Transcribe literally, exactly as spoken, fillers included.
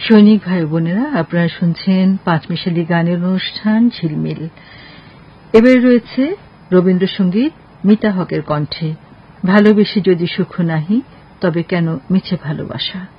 সৈনিক ভাই বোনেরা, আপনারা শুনছেন পাঁচমিশালি গানের অনুষ্ঠান ঝিলমিল। এবারে রয়েছে রবীন্দ্রসঙ্গীত মিতা হকের কণ্ঠে, ভালোবেসে যদি সুখ নাহি তবে কেন মিছে ভালোবাসা।